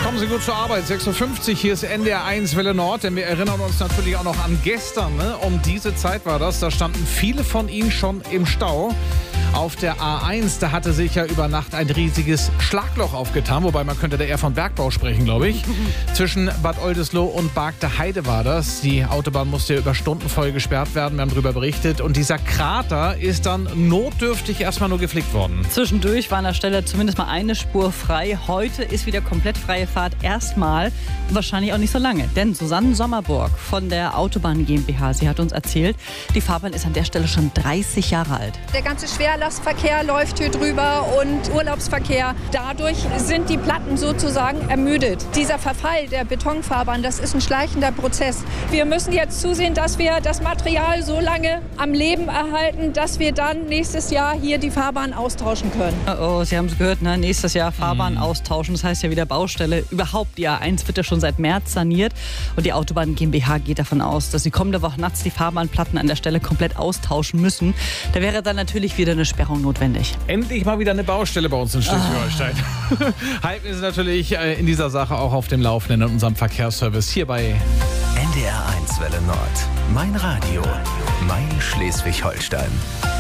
Kommen Sie gut zur Arbeit. 6.50 Uhr, hier ist NDR1 Welle Nord, denn wir erinnern uns natürlich auch noch an gestern. Ne? Um diese Zeit war das, da standen viele von Ihnen schon im Stau. Auf der A1, da hatte sich ja über Nacht ein riesiges Schlagloch aufgetan, wobei man könnte da eher von Bergbau sprechen, glaube ich. Zwischen Bad Oldesloe und Bargter Heide war das. Die Autobahn musste ja über Stunden voll gesperrt werden, wir haben darüber berichtet. Und dieser Krater ist dann notdürftig erstmal nur geflickt worden. Zwischendurch war an der Stelle zumindest mal eine Spur frei. Heute ist wieder komplett freie Fahrt. Erstmal wahrscheinlich auch nicht so lange. Denn Susanne Sommerburg von der Autobahn GmbH, sie hat uns erzählt, die Fahrbahn ist an der Stelle schon 30 Jahre alt. Der ganze Schwerlastverkehr läuft hier drüber und Urlaubsverkehr. Dadurch sind die Platten sozusagen ermüdet. Dieser Verfall der Betonfahrbahn, das ist ein schleichender Prozess. Wir müssen jetzt zusehen, dass wir das Material so lange am Leben erhalten, dass wir dann nächstes Jahr hier die Fahrbahn austauschen können. Oh, Sie haben es gehört, ne? Nächstes Jahr Fahrbahn austauschen. Das heißt ja wieder Baustelle. Überhaupt, die A1 wird ja schon seit März saniert. Und die Autobahn GmbH geht davon aus, dass sie kommende Woche nachts die Fahrbahnplatten an der Stelle komplett austauschen müssen. Da wäre dann natürlich wieder eine Sperrung notwendig. Endlich mal wieder eine Baustelle bei uns in Schleswig-Holstein. Halten wir Sie natürlich in dieser Sache auch auf dem Laufenden in unserem Verkehrsservice hier bei NDR1 Welle Nord. Mein Radio. Mein Schleswig-Holstein.